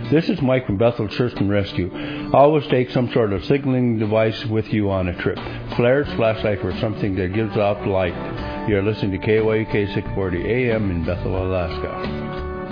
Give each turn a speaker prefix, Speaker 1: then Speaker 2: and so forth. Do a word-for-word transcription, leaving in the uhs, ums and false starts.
Speaker 1: This is Mike from Bethel Search and Rescue. Always take some sort of signaling device with you on a trip. Flares, flashlight, or something that gives out light. You're listening to K Y U K six forty A M in Bethel, Alaska.